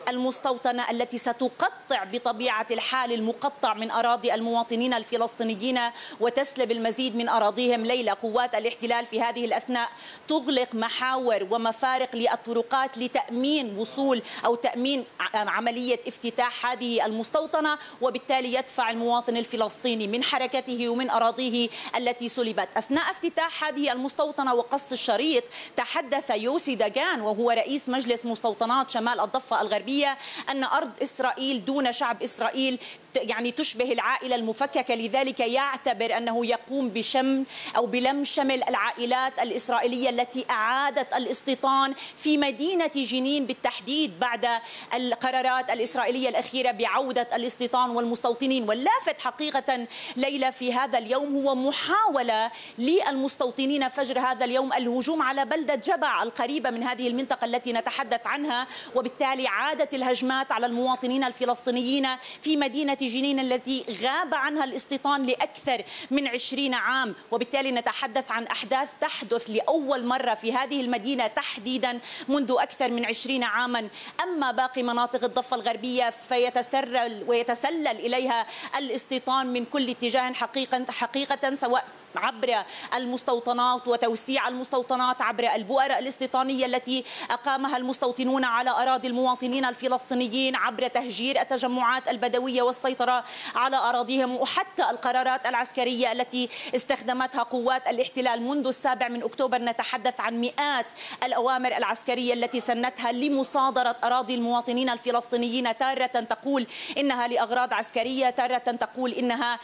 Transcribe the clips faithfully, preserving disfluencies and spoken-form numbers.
المستوطنة التي ستقطع بطبيعة الحال المقطع من أراضي المواطنين الفلسطينيين وتسلب المزيد من أراضيهم. ليلى قوات الاحتلال في هذه الأثناء تغلق محاور ومفارق للطرقات لتأمين وصول أو تأمين عملية افتتاح هذه المستوطنة، وبالتالي يدفع المواطن الفلسطيني من حركته ومن أراضيه التي سلبت. أثناء افتتاح هذه المستوطنة وقص الشريط تحدث يوسي داغان وهو رئيس مجلس مستوطنات شمال الضفة الغربية أن أرض إسرائيل دون شعب إسرائيل يعني تشبه العائلة المفككة، لذلك يعتبر أنه يقوم بشمل أو بلم شمل العائلات الإسرائيلية التي أعادت الاستيطان في مدينة جنين بالتحديد بعد القرارات الإسرائيلية الأخيرة بعودة الاستيطان والمستوطنين. واللافت حقيقة ليلى في هذا اليوم هو محاولة للمستوطنين فجر هذا اليوم الهجوم على بلدة جبع القريبة من هذه المنطقة التي نتحدث عنها، وبالتالي عادت الهجمات على المواطنين الفلسطينيين في مدينة جنين التي غاب عنها الاستيطان لأكثر من عشرين عام. وبالتالي نتحدث عن أحداث تحدث لأول مرة في هذه المدينة تحديدا منذ أكثر من عشرين عاما. أما باقي مناطق الضفة الغربية فيتسرل ويتسلل إليها الاستيطان من كل اتجاه حقيقة حقيقة سواء عبر المستوطنات وتوسيع المستوطنات، عبر البؤر الاستيطانية التي أقامها المستوطنون على أراضي المواطنين الفلسطينيين، عبر تهجير التجمعات البدوية والسيطرة على أراضيهم، وحتى القرارات العسكرية التي استخدمتها قوات الاحتلال منذ السابع من أكتوبر. نتحدث عن مئات الأوامر العسكرية التي سنتها لمصادرة أراضي المواطنين الفلسطينيين، تارة تقول إنها لأغراض عسكرية، تارة تقول إنها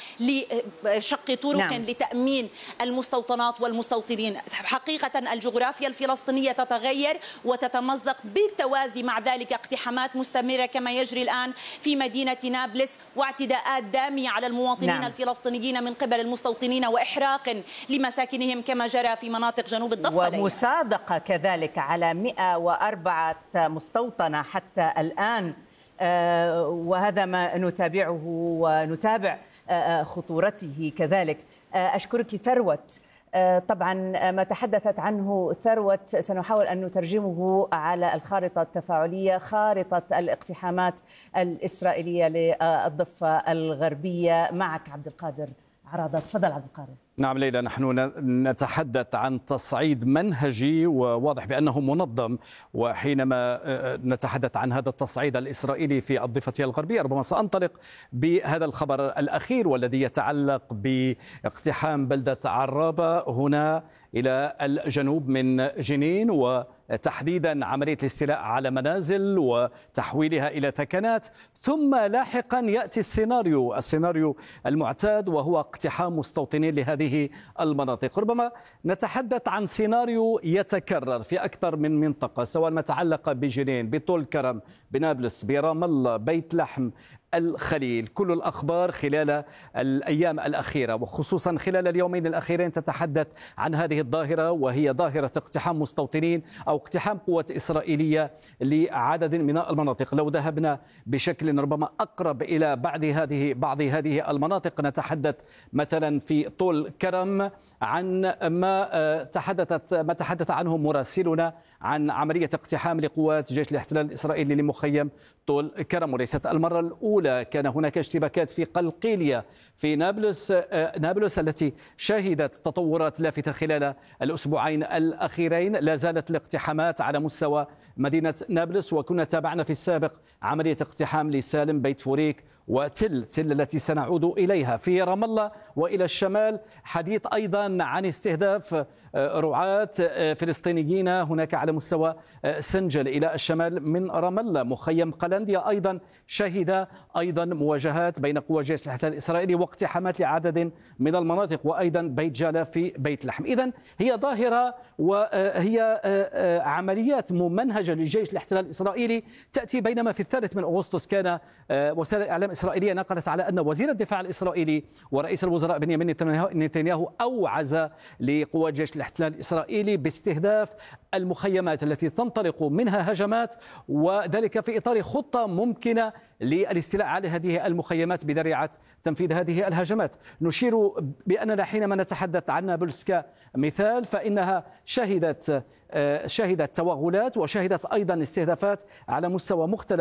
لشق طرق نعم. لتأمين المستوطنات والمستوطنين. حقيقة الجغرافيا الفلسطينية تتغير وتتمزق بالتوازي مع ذلك اقتحامات مستمرة كما يجري الآن في مدينة نابلس، واعتداءات دامية على المواطنين نعم. الفلسطينيين من قبل المستوطنين، وإحراق لمساكنهم كما جرى في مناطق جنوب الضفة، ومصادقة كذلك على مئة وأربعة مستوطنة حتى الآن، وهذا ما نتابعه ونتابع خطورته كذلك. أشكرك ثروت. طبعا ما تحدثت عنه ثروت سنحاول أن نترجمه على الخارطة التفاعلية، خارطة الاقتحامات الإسرائيلية للضفة الغربية. معك عبد القادر عراضة. تفضل عبد القادر. نعم ليلى، نحن نتحدث عن تصعيد منهجي وواضح بأنه منظم، وحينما نتحدث عن هذا التصعيد الإسرائيلي في الضفة الغربية ربما سأنطلق بهذا الخبر الأخير والذي يتعلق باقتحام بلدة عرابة هنا إلى الجنوب من جنين، وتحديدا عملية الاستيلاء على منازل وتحويلها إلى ثكنات، ثم لاحقا يأتي السيناريو السيناريو المعتاد وهو اقتحام مستوطنين لهذه المناطق. ربما نتحدث عن سيناريو يتكرر في أكثر من منطقة، سواء ما تعلق بجنين، بطول كرم، بنابلس، برام الله، بيت لحم، الخليل. كل الأخبار خلال الأيام الأخيرة وخصوصا خلال اليومين الأخيرين تتحدث عن هذه الظاهرة، وهي ظاهرة اقتحام مستوطنين أو اقتحام قوات إسرائيلية لعدد من المناطق. لو ذهبنا بشكل ربما أقرب إلى بعض هذه بعض هذه المناطق، نتحدث مثلا في طول كرم عن ما تحدثت ما تحدث عنه مراسلنا عن عملية اقتحام لقوات جيش الاحتلال الإسرائيلي لمخيم طول كرم، وليست المرة الأولى. كان هناك اشتباكات في قلقيلية في نابلس نابلس التي شهدت تطورات لافتة خلال الأسبوعين الأخيرين. لا زالت الاقتحامات على مستوى مدينة نابلس، وكنا تابعنا في السابق عملية اقتحام لسالم، بيت فوريك، وتل تل التي سنعود إليها في رام الله. وإلى الشمال حديث أيضا عن استهداف رعاة فلسطينيين هناك على مستوى سنجل إلى الشمال من رام الله. مخيم قلنديا أيضا شهد أيضا مواجهات بين قوى جيش الاحتلال الإسرائيلي واقتحامات لعدد من المناطق، وأيضا بيت جالة في بيت لحم. إذن هي ظاهرة وهي عمليات ممنهجة لجيش الاحتلال الإسرائيلي تأتي بينما في الثالث من أغسطس كان وسائل الإعلام الإسرائيلية نقلت على أن وزير الدفاع الإسرائيلي ورئيس الوزراء بنيامين نتنياهو أوعز لقوات جيش الاحتلال الإسرائيلي باستهداف المخيمات التي تنطلق منها هجمات، وذلك في إطار خطة ممكنة للاستيلاء على هذه المخيمات بذريعة تنفيذ هذه الهجمات. نشير بأننا حينما نتحدث عن نابلس كمثال فإنها شهدت شهدت توغلات وشهدت أيضا استهدافات على مستوى مختلف